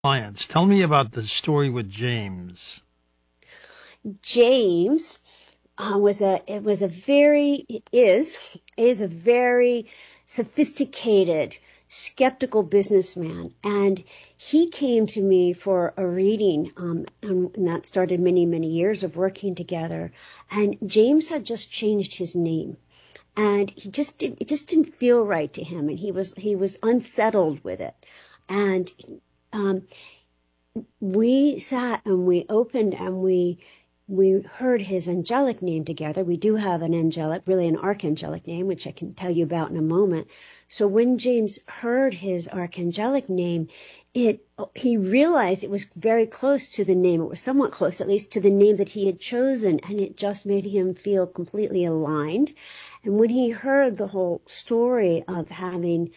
clients. Tell me about the story with James. James is a very sophisticated, skeptical businessman, and he came to me for a reading, and that started many, many years of working together. And James had just changed his name, and it just didn't feel right to him, and he was unsettled with it, and um, we sat and we opened and we heard his angelic name together. We do have an archangelic name, which I can tell you about in a moment. So when James heard his archangelic name, he realized it was very close to the name. It was somewhat close, at least, to the name that he had chosen, and it just made him feel completely aligned. And when he heard the whole story of having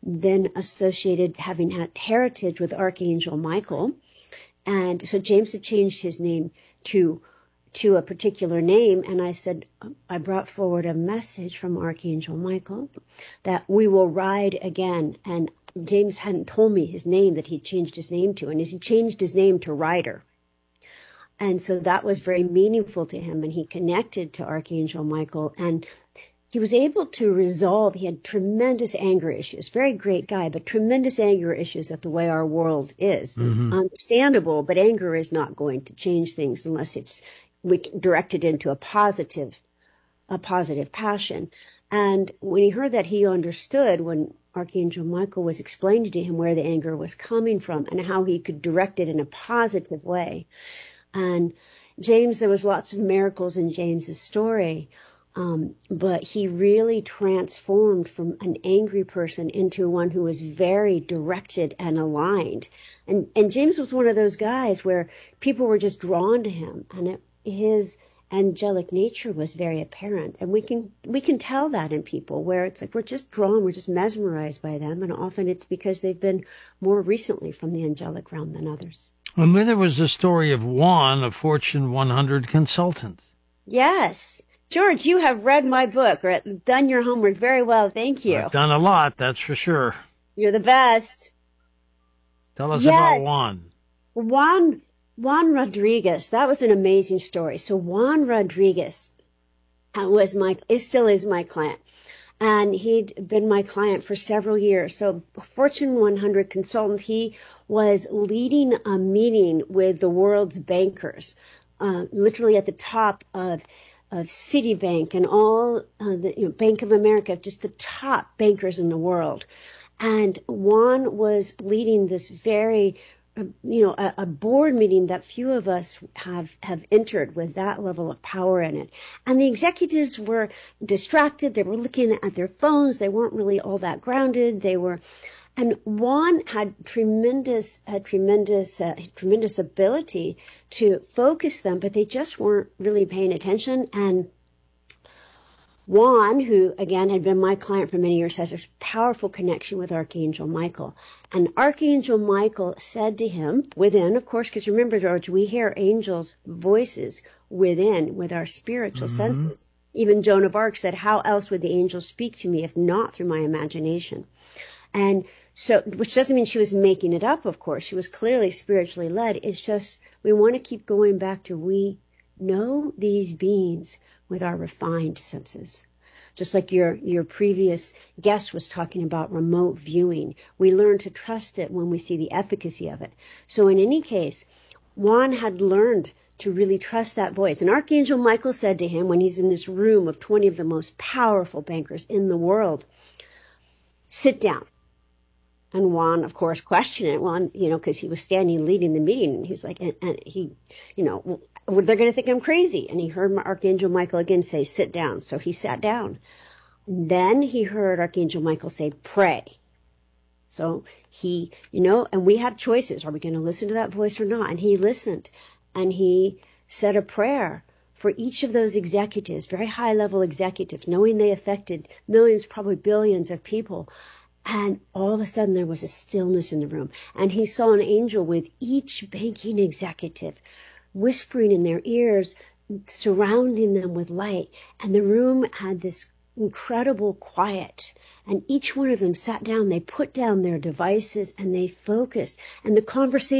had heritage with Archangel Michael, and so James had changed his name to a particular name, and I brought forward a message from Archangel Michael that we will ride again. And James hadn't told me his name that he'd changed his name to, and he changed his name to Rider. And so that was very meaningful to him, and he connected to Archangel Michael, and he was able to resolve. He had tremendous anger issues, very great guy, but tremendous anger issues at the way our world is. Mm-hmm. Understandable, but anger is not going to change things unless we direct it into a positive passion. And when he heard that, he understood when Archangel Michael was explaining to him where the anger was coming from and how he could direct it in a positive way. And James, there was lots of miracles in James's story. But he really transformed from an angry person into one who was very directed and aligned. And James was one of those guys where people were just drawn to him, and his angelic nature was very apparent. And we can tell that in people where it's like we're just mesmerized by them, and often it's because they've been more recently from the angelic realm than others. And then there was the story of Juan, a Fortune 100 consultant. Yes. George, you have read my book or done your homework very well. Thank you. I've done a lot, that's for sure. You're the best. Tell us about Juan. Juan Rodriguez. That was an amazing story. So Juan Rodriguez still is my client. And he'd been my client for several years. So Fortune 100 consultant, he was leading a meeting with the world's bankers, literally at the top of Citibank and all Bank of America, just the top bankers in the world. And Juan was leading this very, a board meeting that few of us have entered with that level of power in it. And the executives were distracted. They were looking at their phones. They weren't really all that grounded. And Juan had tremendous ability to focus them, but they just weren't really paying attention. And Juan, who again had been my client for many years, has a powerful connection with Archangel Michael. And Archangel Michael said to him within, of course, because remember, George, we hear angels' voices within with our spiritual senses. Even Joan of Arc said, how else would the angels speak to me if not through my imagination? And so, which doesn't mean she was making it up, of course. She was clearly spiritually led. It's just, we want to keep going back to, we know these beings with our refined senses. Just like your previous guest was talking about remote viewing. We learn to trust it when we see the efficacy of it. So in any case, Juan had learned to really trust that voice. And Archangel Michael said to him when he's in this room of 20 of the most powerful bankers in the world, sit down. And Juan, of course, questioned it. Juan, because he was standing leading the meeting. And he's like, and he, they're going to think I'm crazy. And he heard Archangel Michael again say, sit down. So he sat down. And then he heard Archangel Michael say, pray. So he, and we have choices. Are we going to listen to that voice or not? And he listened. And he said a prayer for each of those executives, very high-level executives, knowing they affected millions, probably billions of people. And all of a sudden there was a stillness in the room. And he saw an angel with each banking executive whispering in their ears, surrounding them with light. And the room had this incredible quiet. And each one of them sat down, they put down their devices and they focused. And the conversation